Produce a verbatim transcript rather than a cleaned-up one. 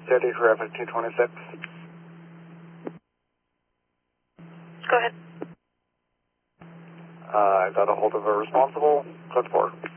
City traffic two twenty-six. Go ahead. Uh, I got a hold of a responsible. Code four.